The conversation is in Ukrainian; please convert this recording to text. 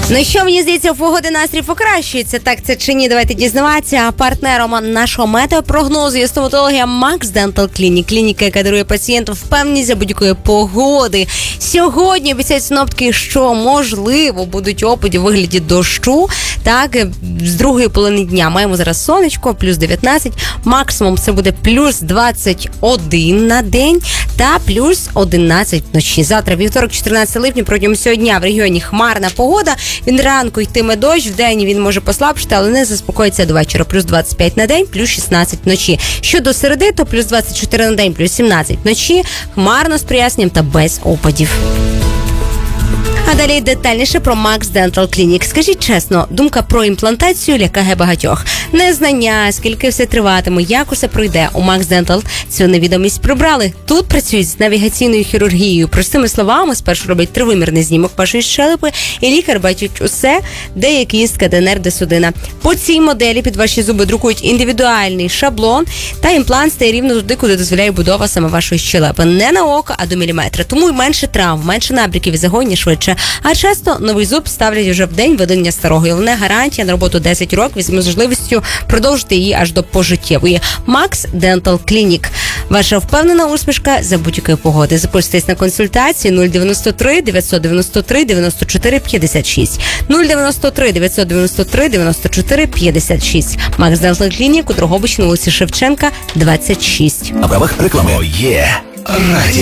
Ну що, мені здається, у погоди настрій покращується. Так це чи ні? Давайте дізнаватися. Партнером нашого метеопрогнозу є стоматологія Max Dental Clinic. Клініка, яка дарує пацієнту впевненість за будь-якої погоди. Сьогодні обіцяють синоптики, що, можливо, будуть опади у вигляді дощу. Так, з другої половини дня маємо зараз сонечко, плюс 19. Максимум це буде плюс 21 на день та плюс 11 вночі. Завтра, вівторок, 14 липня, протягом цього дня в регіоні хмарна погода. Він ранку йтиме дощ, вдень він може послабшити, але не заспокоїться до вечора. Плюс 25 на день, плюс 16 вночі. Щодо середи, то плюс 24 на день, плюс 17 вночі. Хмарно з проясненням та без опадів. А далі детальніше про Max Dental Clinic. Скажіть чесно, думка про імплантацію лякає багатьох. Незнання, скільки все триватиме, як усе пройде. У Max Dental цю невідомість прибрали. Тут працюють з навігаційною хірургією. Простими словами, спершу роблять тривимірний знімок вашої щелепи, і лікар бачить усе, де є кістка, де нерв, де судина. По цій моделі під ваші зуби друкують індивідуальний шаблон, та імплант стає рівно туди, куди дозволяє будова саме вашої щелепи. Не на око, а до міліметра. Тому й менше травм, менше набряків і загоєння швидше. А часто новий зуб ставлять вже в день видалення старого. І головне, гарантія на роботу 10 років з можливістю продовжити її аж до пожиттєвої. Max Dental Clinic. Ваша впевнена усмішка за будь-якої погоди. Записуйтесь на консультації 093 993 94 56. 093 993 94 56. Max Dental Clinic у Дрогобичі на вулиці Шевченка, 26. На правах реклами. Раді.